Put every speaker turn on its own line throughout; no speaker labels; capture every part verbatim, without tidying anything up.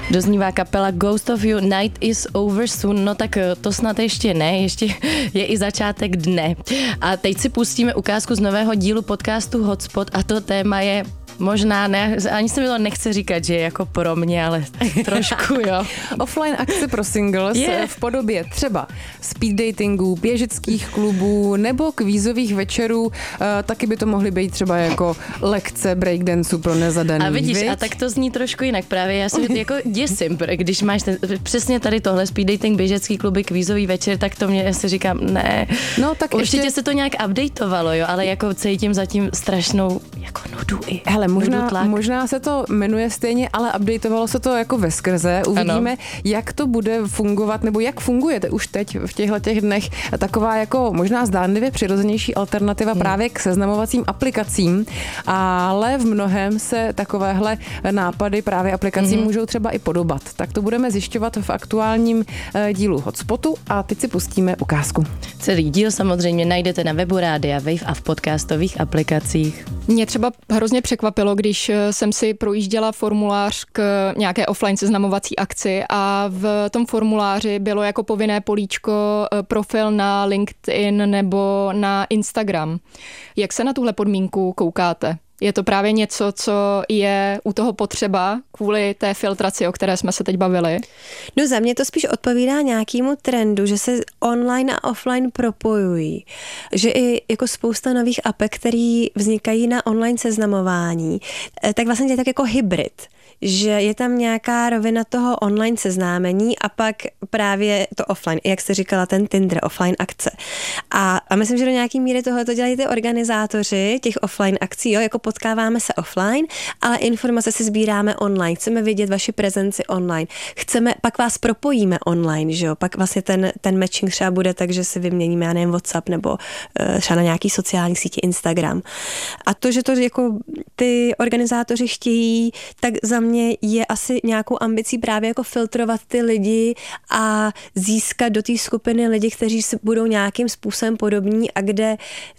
Doznívá kapela Ghost of You, Night is over soon, no tak to snad ještě ne, ještě je i začátek dne. A teď si pustíme ukázku z nového dílu podcastu Hotspot a to téma je možná ne, ani se mi to nechce říkat, že je jako pro mě, ale trošku jo.
Offline akce pro singles yeah. v podobě třeba speed datingů, běžeckých klubů nebo kvízových večerů, taky by to mohly být třeba jako lekce breakdanceu pro nezadaný.
A vidíš,
viď?
A tak to zní trošku jinak právě, já si jako děsím, když máš ten, přesně tady tohle speed dating, běžecký kluby, kvízový večer, tak to mě si říkám, ne,
no, tak
určitě
ještě...
se to nějak updateovalo, jo, ale jako cítím zatím strašnou jako nudu i.
Hele, možná, možná se to jmenuje stejně, ale updateovalo se to jako veskrze. Uvidíme, ano. jak to bude fungovat, nebo jak funguje už teď v těchto těch dnech taková jako možná zdánlivě přirozenější alternativa hmm. právě k seznamovacím aplikacím, ale v mnohem se takovéhle nápady právě aplikacím hmm. můžou třeba i podobat. Tak to budeme zjišťovat v aktuálním dílu Hotspotu a teď si pustíme ukázku.
Celý díl samozřejmě najdete na webu Rádia Wave a v podcastových aplikacích.
Mě třeba hrozně překvapilo, když jsem si projížděla formulář k nějaké offline seznamovací akci a v tom formuláři bylo jako povinné políčko profil na LinkedIn nebo na Instagram. Jak se na tuhle podmínku koukáte? Je to právě něco, co je u toho potřeba kvůli té filtraci, o které jsme se teď bavili?
No za mě to spíš odpovídá nějakému trendu, že se online a offline propojují. Že i jako spousta nových apek, které vznikají na online seznamování, tak vlastně je tak jako hybrid. Že je tam nějaká rovina toho online seznámení a pak právě to offline, jak jste říkala, ten Tinder, offline akce. A, a myslím, že do nějaký míry tohle to dělají ty organizátoři těch offline akcí, jo, jako potkáváme se offline, ale informace si sbíráme online, chceme vidět vaši prezenci online, chceme, pak vás propojíme online, že jo, pak vlastně ten, ten matching třeba bude tak, že si vyměníme, já nevím, WhatsApp nebo uh, třeba na nějaký sociální síti Instagram. A to, že to jako ty organizátoři chtějí, tak za mě je asi nějakou ambicí právě jako filtrovat ty lidi a získat do té skupiny lidi, kteří si budou nějakým způsobem podobní a kde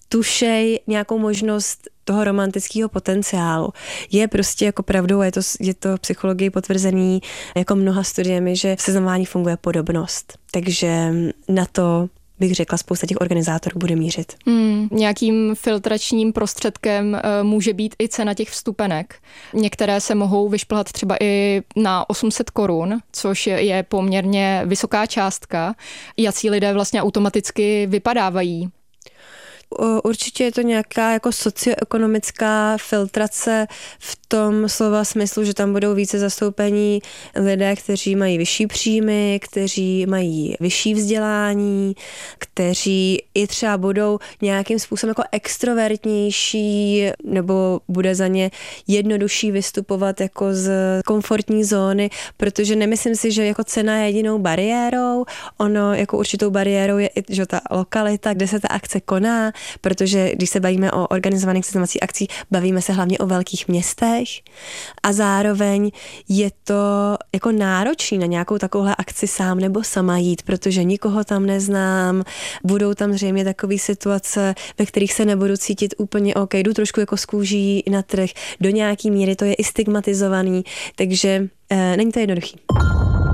tušej nějakou možnost toho romantického potenciálu. Je prostě jako pravdou, je to, je to psychologii potvrzený jako mnoha studiemi, že v seznamování funguje podobnost. Takže na to bych řekla, spousta těch organizátorů bude mířit.
Hmm, nějakým filtračním prostředkem e, může být i cena těch vstupenek. Některé se mohou vyšplhat třeba i na osm set korun, což je, je poměrně vysoká částka. Jací lidé vlastně automaticky vypadávají?
Určitě je to nějaká jako socioekonomická filtrace v tom slova smyslu, že tam budou více zastoupení lidé, kteří mají vyšší příjmy, kteří mají vyšší vzdělání, kteří i třeba budou nějakým způsobem jako extrovertnější nebo bude za ně jednodušší vystupovat jako z komfortní zóny, protože nemyslím si, že jako cena je jedinou bariérou. Ono jako určitou bariérou je i že ta lokalita, kde se ta akce koná, protože když se bavíme o organizovaných seznamovacích akcí, bavíme se hlavně o velkých městech a zároveň je to jako náročný na nějakou takovouhle akci sám nebo sama jít, protože nikoho tam neznám, budou tam zřejmě takové situace, ve kterých se nebudu cítit úplně OK, jdu trošku jako z kůží na trh, do nějaký míry to je i stigmatizovaný, takže e, není to jednoduchý.